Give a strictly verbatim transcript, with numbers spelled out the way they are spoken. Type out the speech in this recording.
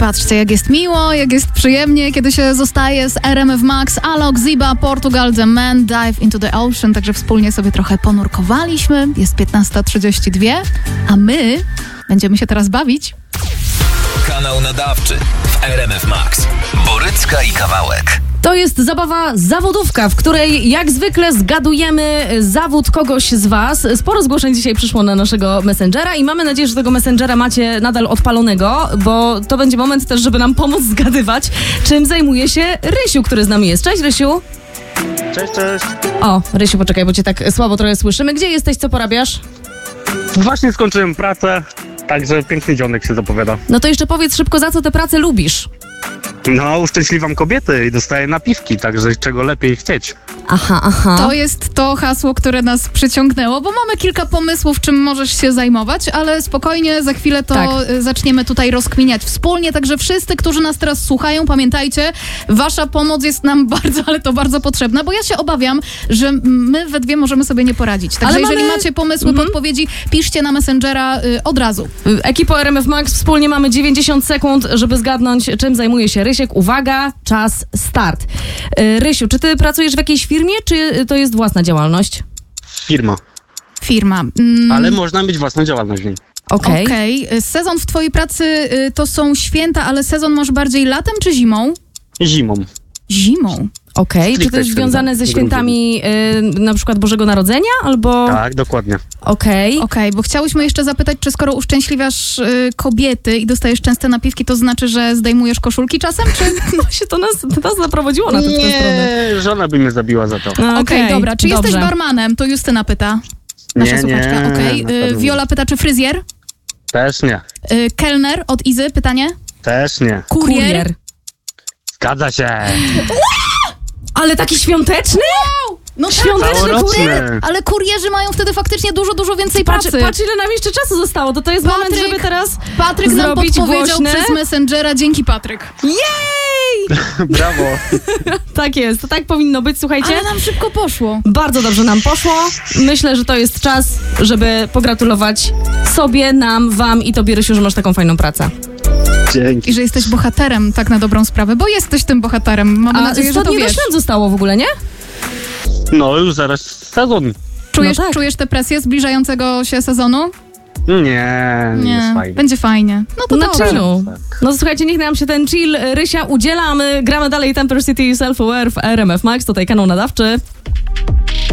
patrzcie, jak jest miło, jak jest przyjemnie, kiedy się zostaje z R M F Max, Alok, Ziba, Portugal, The Man, Dive into the Ocean, także wspólnie sobie trochę ponurkowaliśmy. Jest piętnasta trzydzieści dwa, a my będziemy się teraz bawić. Kanał nadawczy w R M F Max. Borycka i Kawałek. To jest zabawa zawodówka, w której jak zwykle zgadujemy zawód kogoś z was. Sporo zgłoszeń dzisiaj przyszło na naszego Messengera i mamy nadzieję, że tego Messengera macie nadal odpalonego, bo to będzie moment też, żeby nam pomóc zgadywać, czym zajmuje się Rysiu, który z nami jest. Cześć, Rysiu. Cześć, cześć. O, Rysiu, poczekaj, bo cię tak słabo trochę słyszymy. Gdzie jesteś, co porabiasz? Właśnie skończyłem pracę, także piękny dzionek się zapowiada. No to jeszcze powiedz szybko, za co tę pracę lubisz? No, uszczęśliwam kobiety i dostaję napiwki, także czego lepiej chcieć. Aha, aha. To jest to hasło, które nas przyciągnęło, bo mamy kilka pomysłów, czym możesz się zajmować, ale spokojnie, za chwilę to Tak. zaczniemy tutaj rozkminiać wspólnie, także wszyscy, którzy nas teraz słuchają, pamiętajcie, wasza pomoc jest nam bardzo, ale to bardzo potrzebna, bo ja się obawiam, że my we dwie możemy sobie nie poradzić. Także Ale jeżeli mamy- macie pomysły, Mhm. podpowiedzi, piszcie na Messengera y, od razu. Ekipo R M F Max, wspólnie mamy dziewięćdziesiąt sekund, żeby zgadnąć, czym zajmuje się Rysiek. Uwaga, czas, start. Yy, Rysiu, czy ty pracujesz w jakiejś firmie, czy to jest własna działalność? Firma, Firma. Mm, ale można mieć własną działalność w niej. Okej. Okej. Sezon w twojej pracy y, to są święta, ale sezon masz bardziej latem czy zimą? Zimą. Zimą. Okej, czy to Stricte jest związane ze święta. świętami yy, na przykład Bożego Narodzenia, albo... Tak, dokładnie. Okej. Okej, bo chciałyśmy jeszcze zapytać, czy skoro uszczęśliwiasz y, kobiety i dostajesz częste napiwki, to znaczy, że zdejmujesz koszulki czasem, czy... No się to nas, to nas zaprowadziło na tę tę stronę. Nie, żona by mnie zabiła za to. A, Okej, dobra. Czy dobrze. jesteś barmanem? To Justyna pyta. Nasza Nie, słuchaczka. nie, Okej. na Y, pewno Wiola pyta, czy fryzjer? Też nie, Y, kelner od Izy, pytanie. też nie. Kurier. Kurier. Zgadza się. Ale taki świąteczny? No Świąteczny Całoroczny. kurier? ale kurierzy mają wtedy faktycznie dużo, dużo więcej Patrz, pracy. patrz, ile nam jeszcze czasu zostało. To to jest moment, Patryk, żeby teraz Patryk nam zrobić podpowiedział głośne. przez Messengera. Dzięki, Patryk. Jej! Brawo. Tak jest, to tak powinno być, słuchajcie. Ale nam szybko poszło. Bardzo dobrze nam poszło. Myślę, że to jest czas, żeby pogratulować sobie, nam, wam i tobie, Rysiu, że masz taką fajną pracę. Dzięki. I że jesteś bohaterem, tak na dobrą sprawę, bo jesteś tym bohaterem. Mamy A nadzieję, że sto to dni do wiesz. świąt zostało w ogóle, nie? No, już zaraz sezon. Czujesz, No tak. czujesz tę presję zbliżającego się sezonu? Nie, nie jest fajnie. Będzie fajnie. No to Na dobrze. chillu. No słuchajcie, niech nam się ten chill Rysia udziela, a my gramy dalej Temper City Self Aware w R M F Max, tutaj kanał nadawczy.